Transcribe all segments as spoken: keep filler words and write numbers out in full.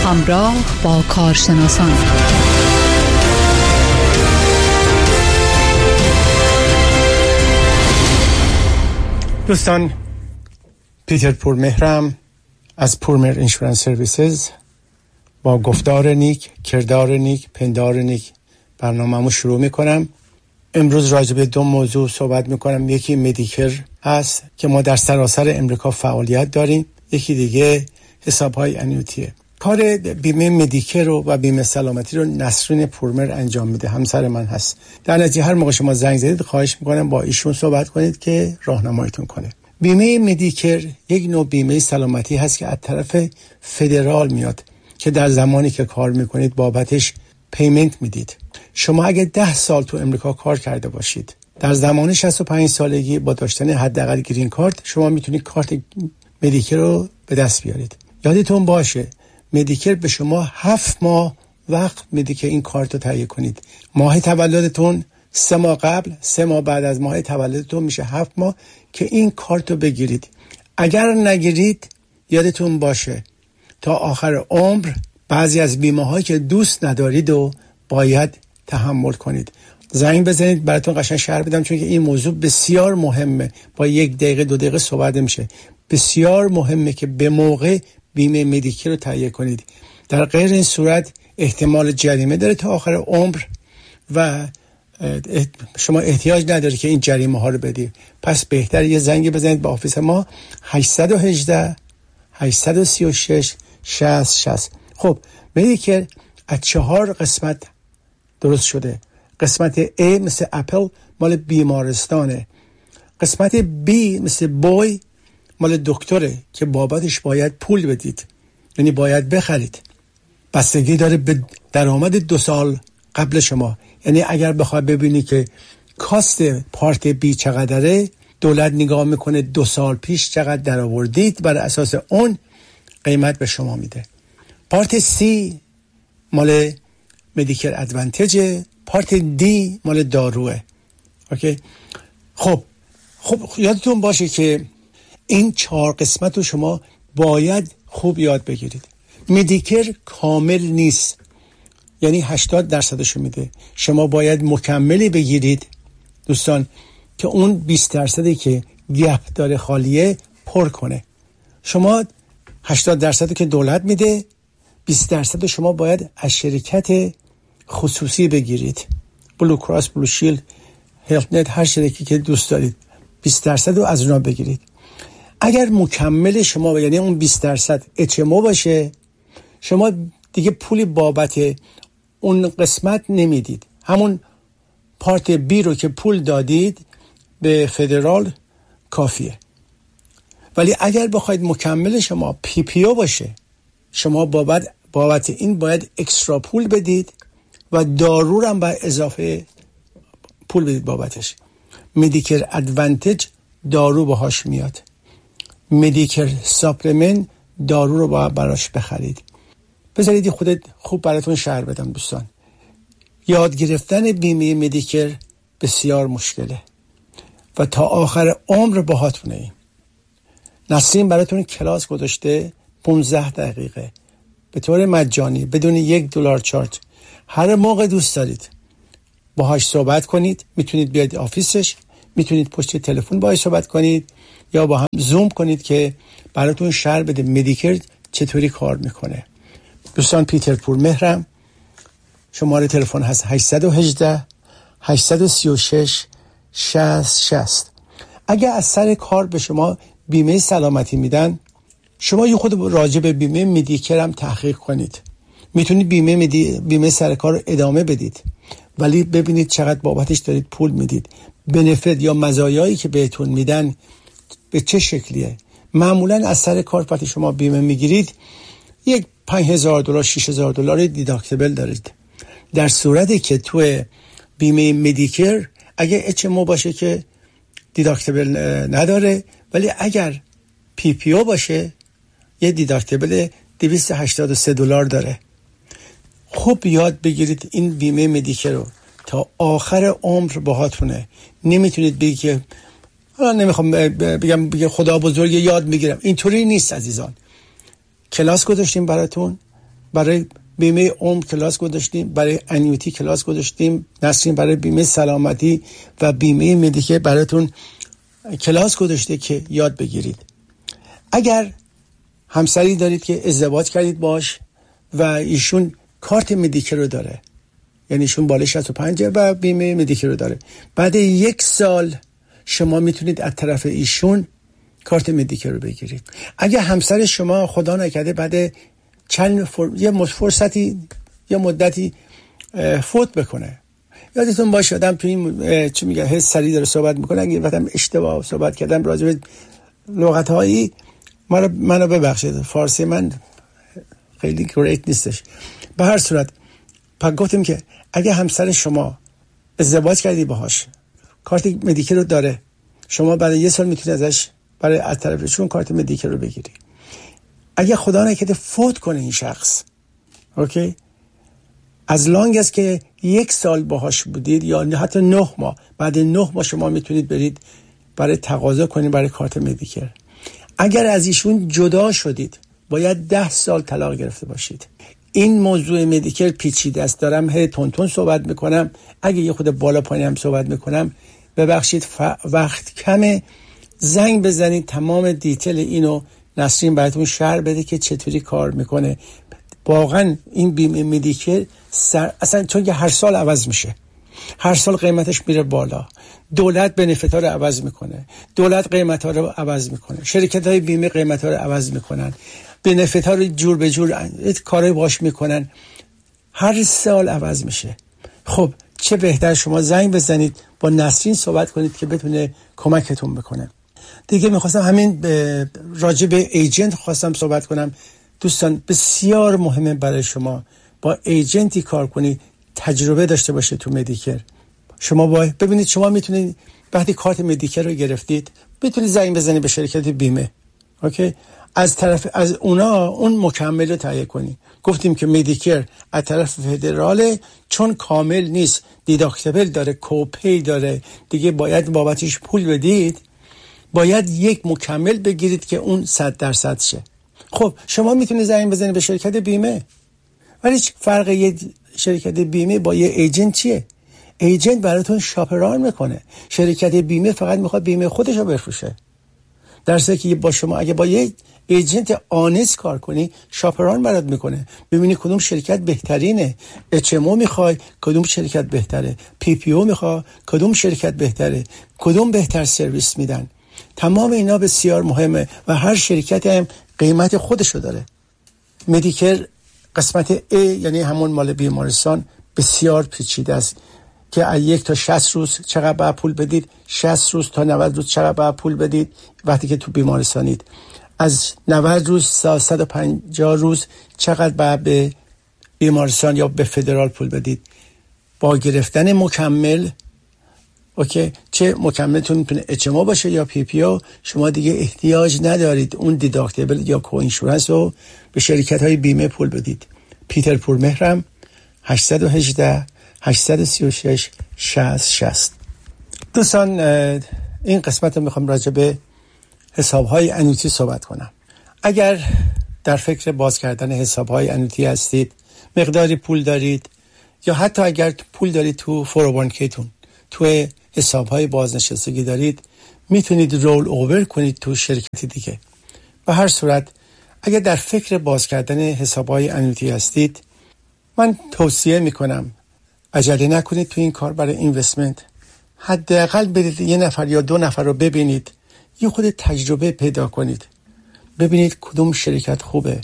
همراه با کارشناسان دوستان، پیتر پورمهرم از پورمهر اینشورنس سرویسز با گفتار نیک، کردار نیک، پندار نیک برنامه‌مو شروع میکنم. امروز راجع به دو موضوع صحبت میکنم. یکی مدیکر هست که ما در سراسر امریکا فعالیت داریم، یکی دیگه حسابهای انویتیه. کار بیمه مدیکر رو و بیمه سلامتی رو نسرین پورمهر انجام میده، همسر من هست. در نتیجه هر موقع شما زنگ زدید خواهش میکنم با ایشون صحبت کنید که راهنماییتون کنه. بیمه مدیکر یک نوع بیمه سلامتی هست که از طرف فدرال میاد که در زمانی که کار میکنید بابتش پیمنت میدید. شما اگه ده سال تو امریکا کار کرده باشید، در زمان شصت و پنج سالگی با داشتن حداقل گرین کارت شما میتونید کارت مدیکر رو به دست بیارید. یادتون باشه مدیکر به شما هفت ماه وقت میده که این کارت رو تهیه کنید. ماه تولدتون سه ماه قبل، سه ماه بعد از ماه تولدتون میشه هفت ماه که این کارت رو بگیرید. اگر نگیرید یادتون باشه تا آخر عمر بعضی از بیمه هایی که دوست ندارید و باید تحمل کنید. زنگ بزنید براتون قشنگ شرح بدم، چون که این موضوع بسیار مهمه. با یک دقیقه دو دقیقه صحبت میشه. بسیار مهمه که به موقع بیمه مدیکر رو تهیه کنید. در غیر این صورت احتمال جریمه داره تا آخر عمر و شما احتیاج نداره که این جریمه ها رو بدید. پس بهتر یه زنگ بزنید به آفیس ما هشت یک هشت هشت سه شش شصت شصت. خب مدیکر از چهار قسمت درست شده. قسمت A مثل اپل مال بیمارستانه. قسمت B مثل بوی مال دکتره که بابتش باید پول بدید، یعنی باید بخرید. بستگی داره به درآمد دو سال قبل شما. یعنی اگر بخواد ببینی که کاست پارت بی چقدره، دولت نگاه میکنه دو سال پیش چقدر درآوردید، بر اساس اون قیمت به شما میده. پارت سی مال مدیکر ادوانتیج، پارت دی مال داروه. اوکی. خب خب یادتون باشه که این چهار قسمت رو شما باید خوب یاد بگیرید. مدیکر کامل نیست، یعنی هشتاد درصدشو میده. شما باید مکملی بگیرید دوستان که اون بیست درصدی که گپ داره خالیه پر کنه. شما هشتاد درصدی که دولت میده، بیست درصد شما باید از شرکت خصوصی بگیرید. بلو کراس، بلو شیلد، هلت نت، هر شرکتی که دوست دارید بیست درصد رو از اونا بگیرید. اگر مکمل شما یعنی اون بیست درصد اچ ام او باشه، شما دیگه پولی بابت اون قسمت نمیدید. همون پارت بی رو که پول دادید به فدرال کافیه. ولی اگر بخواید مکمل شما پی پی او باشه، شما بابت بابت این باید اکسترا پول بدید و دارو هم با اضافه پول بدید بابتش. مدیکر ادوانتیج دارو باهاش میاد. مدیکر ساپلمنت دارو رو باید براش بخرید. بذارید خودت خوب براتون شرح بدم دوستان. یاد گرفتن بیمه مدیکر بسیار مشکله و تا آخر عمر باهاتونه. این نسیم براتون کلاس گذاشته پانزده دقیقه به طور مجانی بدون یک دلار چارج. هر موقع دوست دارید باهاش صحبت کنید. میتونید بیاید آفیسش، میتونید پشت تلفن باهاش صحبت کنید یا با هم زوم کنید که براتون شرح بده مدیکر چطوری کار میکنه. دوستان، پیتر پورمهرم. شماره تلفن هست هشت یک هشت هشت سه شش شصت شصت. اگه از سر کار به شما بیمه سلامتی میدن، شما یه خود راجع به بیمه مدیکر هم تحقیق کنید. میتونید بیمه مدی... بیمه سر کار رو ادامه بدید، ولی ببینید چقدر بابتش دارید پول میدید. بنفیت یا مزایایی که بهتون میدن به چه شکلیه. معمولا از سر کار وقتی شما بیمه میگیرید یک پنج هزار دلار شش هزار دلار دیداکتیبل دارید. در صورتی که تو بیمه مدیکر اگه اچ ام او باشه که دیداکتیبل نداره، ولی اگر پی پی او باشه یه دیداکتیبل دویست و هشتاد و سه دلار داره. خوب یاد بگیرید این بیمه مدیکر رو تا آخر عمر باهاتونه. نمیتونید بگید که حالا نمیخوام بگم بگم خدا بزرگ یاد میگیرم. اینطوری نیست عزیزان. کلاس گذاشتیم براتون، برای بیمه عمر کلاس گذاشتیم، برای انیویتی کلاس گذاشتیم، نسرین برای بیمه سلامتی و بیمه مدیکر براتون کلاس گذاشته که یاد بگیرید. اگر همسری دارید که ازدواج کردید باش و ایشون کارت مدیکر رو داره، یعنی ایشون بالای شصت و پنج و بیمه مدیکر رو داره، بعد یک سال شما میتونید از طرف ایشون کارت مدیکر رو بگیرید. اگر همسر شما خدا نکرده بعد چند فر... یه فرصتی یه مدتی فوت بکنه، یادتون باشه آدم تو این چی میگه حس سری داره صحبت میکنه، اگه وقتم اشتباه صحبت کردم راجع به لغت‌هایی منو منو ببخشید، فارسی من خیلی گریت نیستش. به هر صورت پس گفتیم که اگه همسر شما ازدواج کردی باهاش کارت مدیکر رو داره، شما بعد یه سال میتونید ازش برای از طرفشون کارت مدیکر رو بگیری. اگه خدا نکرده فوت کنه این شخص، اوکی، از لانگ است که یک سال باهاش بودید یا حتی نه ماه، بعد نه ماه شما میتونید برید برای تقاضا کنید برای کارت مدیکر. اگر از ایشون جدا شدید باید ده سال طلاق گرفته باشید. این موضوع مدیکر پیچیده است، دارم هی تون تون صحبت میکنم، اگه یه خود بالا پایین هم صحبت میکنم ببخشید. ف... وقت کمه، زنگ بزنید تمام دیتیل اینو نسرین براتون شرح بده که چطوری کار میکنه. واقعا این بیمه مدیکر سر... اصلا چون که هر سال عوض میشه، هر سال قیمتش میره بالا، دولت بنفیت‌ها رو عوض میکنه، دولت قیمت‌ها رو عوض میکنه، شرکت‌های بیمه قیمت‌ها رو عوض میکنن، بنفیت‌ها رو جور به جور کارای باش میکنن، هر سال عوض میشه. خب چه بهتر شما زنگ بزنید با نسرین صحبت کنید که بتونه کمکتون بکنه. دیگه میخواستم همین راجع به ایجنت خواستم صحبت کنم. دوستان بسیار مهمه برای شما با ایجنتی کار کنید، تجربه داشته باشه تو مدیکر. شما باید ببینید شما میتونید وقتی کارت مدیکر رو گرفتید میتونید زنگ بزنید به شرکت بیمه، اوکی، از طرف از اونا اون مکمل رو تهیه کنید. گفتیم که مدیکر از طرف فدراله، چون کامل نیست، دیداکتیبل داره، کوپی داره، دیگه باید بابتش پول بدید، باید یک مکمل بگیرید که اون صد درصد شه. خب شما میتونید زنگ بزنید به شرکت بیمه، ولی فرق یه شرکت بیمه با یه ایجنت چیه؟ ایجنت براتون شاپران میکنه، شرکت بیمه فقط میخواد بیمه خودش رو بفروشه. درسته که با شما اگه با یه ایجنت آنست کار کنی، شاپران برات میکنه، ببینی کدوم شرکت بهترینه، اچ ام او میخوای کدوم شرکت بهتره، پی پی او میخوای کدوم شرکت بهتره، کدوم بهتر سرویس میدن. تمام اینا بسیار مهمه و هر شرکت هم قیمت خودشو داره. مدیکر قسمت A یعنی همون مال بیمارستان بسیار پیچیده است که از یک تا شصت روز چقدر باید پول بدید، شصت روز تا نود روز چقدر باید پول بدید وقتی که تو بیمارستانید، از نود روز تا صد و پنجاه روز چقدر باید به بیمارستان یا به فدرال پول بدید. با گرفتن مکمل، اوکی، چه مکملتون میتونه اچ ام او باشه یا پی پی او، شما دیگه احتیاج ندارید اون دیداکتیبل یا کو اینشورنس رو به شرکت های بیمه پول بدید. پیتر پور مهرم، هشت یک هشت هشت سه شش شصت شصت. دوستان این قسمت رو میخوام راجع به حساب‌های انویتی صحبت کنم. اگر در فکر باز کردن حساب‌های انویتی هستید، مقداری پول دارید یا حتی اگر پول دارید تو فور او وان کی تون، تو حساب‌های بازنشستگی دارید، میتونید رول اوور کنید تو شرکتی دیگه. به هر صورت اگر در فکر باز کردن حساب‌های انویتی هستید، من توصیه میکنم عجله نکنید تو این کار برای اینوستمنت. حداقل برید یه نفر یا دو نفر رو ببینید، یه خود تجربه پیدا کنید، ببینید کدوم شرکت خوبه،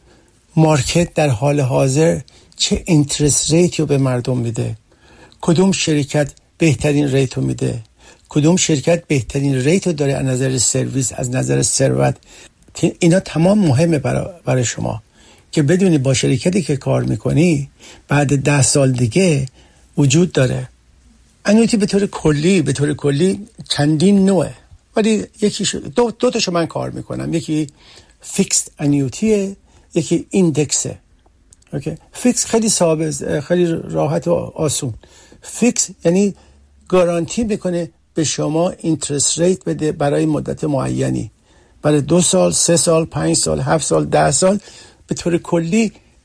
مارکت در حال حاضر چه اینترست ریتی رو به مردم میده، کدوم شرکت بهترین ریت رو میده، کدوم شرکت بهترین ریت رو داره از نظر سرویس، از نظر ثروت. اینا تمام مهمه برای, برای شما که بدونی با شرکتی که کار میکنی بعد ده سال دیگه وجود داره. انویتی به طور کلی به طور کلی چندین نوعه، ولی یکی شو دو, دو تاشو من کار میکنم. یکی فیکسد انویتیه، یکی ایندکسه. اوکی، فیکس خیلی ساده، خیلی راحت و آسون. فیکس یعنی گارانتی میکنه به شما اینترست ریت بده برای مدت معینی، برای دو سال، سه سال، پنج سال، هفت سال، ده سال. به طور کلی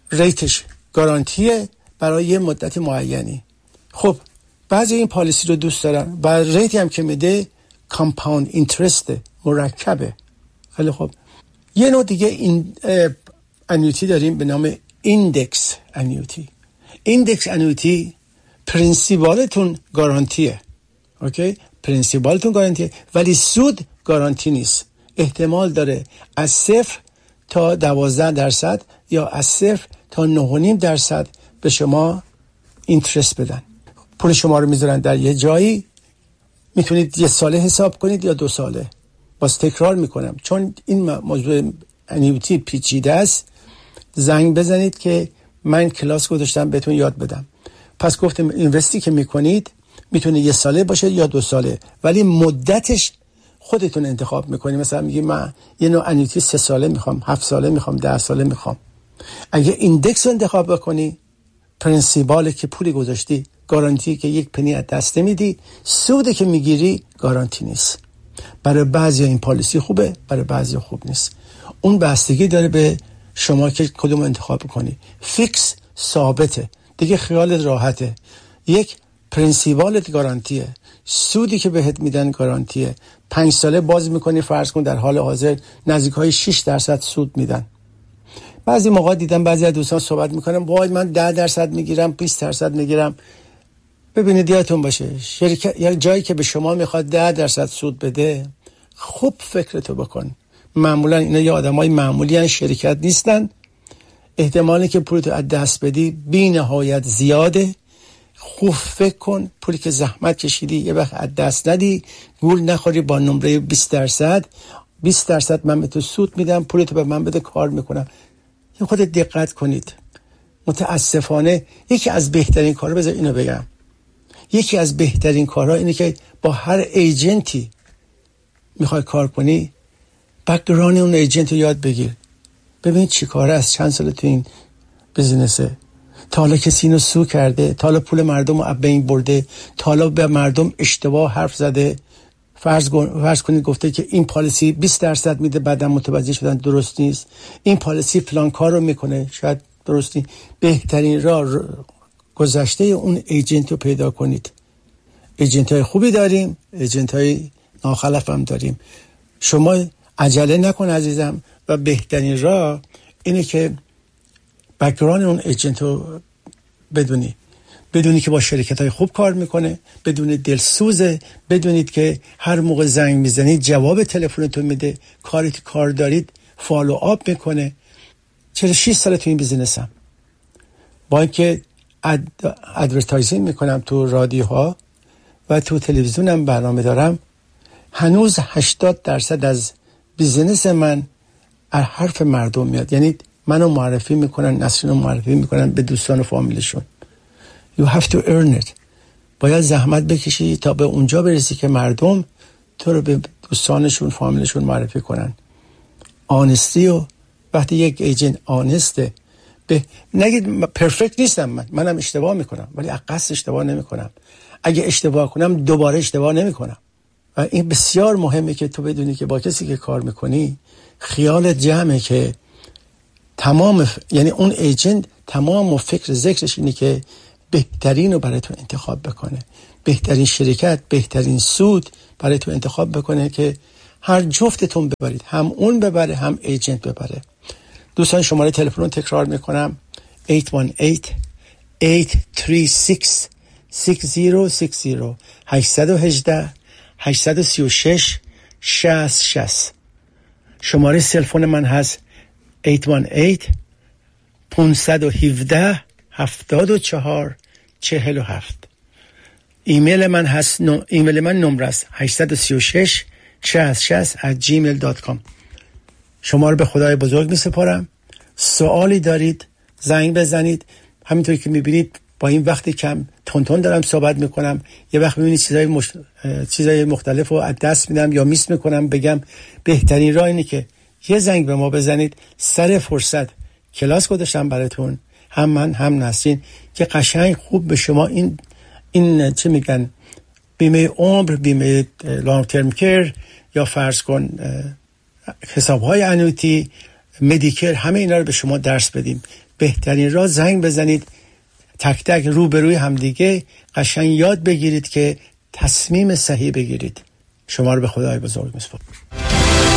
ریتش گارانتیه برای یه مدت معینی. خب بعضی این پالیسی رو دوست دارن و ریتی هم که میده کامپاوند اینترست مرکبه. خیلی خب یه نوع دیگه این انویتی داریم به نام ایندکس انویتی. ایندکس انویتی پرینسیپالتون گارانتیه، اوکی، پرینسیپالتون گارانتیه ولی سود گارانتی نیست. احتمال داره از صفر تا دوازده درصد یا از صفر تا نه و نیم درصد به شما اینترست بدن. پول شما رو میذارن در یه جایی، میتونید یه ساله حساب کنید یا دو ساله. باز تکرار میکنم چون این موضوع انویتی پیچیده است، زنگ بزنید که من کلاس گذاشتم بهتون یاد بدم. پس گفتم اینوستی که میکنید میتونه یه ساله باشه یا دو ساله، ولی مدتش خودتون انتخاب میکنید. مثلا میگی من یه نوع انویتی سه ساله میخوام، هفت ساله میخوام، ده ساله میخوام. اگه ایندکس رو انتخاب بکنی، پرینسیپاله که پولی گذاشتی گارانتی که یک پنی از دست نمیدی، سودی که میگیری گارانتی نیست. برای بعضی این پالیسی خوبه، برای بعضی خوب نیست. اون بستگی داره به شما که کدوم انتخاب کنی. فیکس ثابته دیگه، خیالت راحته. یک پرینسیپالت گارانتیه، سودی که بهت میدن گارانتیه. پنج ساله باز میکنی، فرض کن در حال حاضر نزدیک های شش درصد سود میدن. بعضی موقع دیدم بعضی از دوستان صحبت میکنن وای من ده درصد میگیرم، بیست درصد میگیرم. ببینید یادتون باشه شرکت یا جایی که به شما میخواد ده درصد سود بده، خوب فکرتو بکن. معمولا اینا یا آدمای معمولی ان، شرکت نیستن. احتمالی که پولتو از دست بدی بی نهایت زیاده. خوب فکر کن، پولی که زحمت کشیدی یه وقت از دست ندی، گول نخوری با نمره بیست درصد. بیست درصد من به تو سود میدم، پولتو به من بده، کار میکنم. یه خود دقت کنید. متاسفانه یکی از بهترین کارا، بذار اینو بگم، یکی از بهترین کارها اینه که با هر ایجنتی میخوای کار کنی، بک‌گراند اون ایجنت رو یاد بگیر. ببین چی کاره است، چند سال تو این بیزینسه، تا حالا کسی اینو سو کرده، تا حالا پول مردم رو از بین برده، تا حالا به مردم اشتباه حرف زده. فرض فرض کنید گفته که این پالیسی بیست درصد میده، بعدم متوجه شدن درست نیست. این پالیسی فلان کار رو میکنه، شاید درست نیست. بهترین راه گذشته اون ایجنت رو پیدا کنید. ایجنت های خوبی داریم، ایجنت های ناخلف هم داریم. شما عجله نکن عزیزم، و بهترین راه اینه که بک‌گراند اون ایجنت رو بدونی. بدونی که با شرکت های خوب کار میکنه، بدون دلسوزه، بدونید که هر موقع زنگ میزنید جواب تلفنتون میده، کاری که کار دارید فالو آپ میکنه. چرا شش سال تو این بیزینسم، با اینکه اد... ادورتایزینگ میکنم تو رادیوها و تو تلویزیونم برنامه دارم، هنوز هشتاد درصد از بیزینس من از حرف مردم میاد. یعنی منو معرفی میکنن، نسرینو معرفی میکنن به دوستان و فامیلشون. You have to earn it. باید زحمت بکشی تا به اونجا برسی که مردم تو رو به دوستانشون، فامیلشون معرفی کنن. آنستی، و وقتی یک ایجنت آنسته، به نگید پرفکت نیستم، من منم اشتباه میکنم، ولی قصد اشتباه نمیکنم. اگه اشتباه کنم دوباره اشتباه نمیکنم. و این بسیار مهمه که تو بدونی که با کسی که کار میکنی خیالت جمعه که تمام ف... یعنی اون ایجنت تمام فکر ذکرش اینه که بهترین رو برای تو انتخاب بکنه، بهترین شرکت، بهترین سود برای تو انتخاب بکنه که هر جفتتون ببرید، هم اون ببره هم ایجنت ببره. دوستان شماره تلفن رو تکرار میکنم: هشت یک هشت، هشت سه شش، شش صفر شش صفر هشت یک هشت، هشت سه شش، شصت شصت. شماره سلفون من هست هشت یک هشت، پنج یک هفت، هفتاد و چهار، چهل و هفت. ایمیل من هست نو... ایمیل من نمره است هشت سه شش، شصت شصت ات جیمیل دات کام. شما رو به خدای بزرگ می سپارم. سوالی دارید زنگ بزنید. همینطور که میبینید با این وقت کم تون تون دارم صحبت میکنم، یه وقت میبینید چیزای مش... چیزای مختلف رو از دست میدم یا میس میکنم. بگم بهترین راه اینه که یه زنگ به ما بزنید. سر فرصت کلاس گذاشتم براتون، هم من هم نسرین، که قشنگ خوب به شما این این چه میگن بیمه عمر، بیمه لانگ ترم کیر، یا فرض کن حساب‌های انویتی، مدیکر، همه اینا رو به شما درس بدیم. بهترین راه زنگ بزنید، تک تک روبروی همدیگه قشنگ یاد بگیرید که تصمیم صحیح بگیرید. شما رو به خدای بزرگ میسپارم.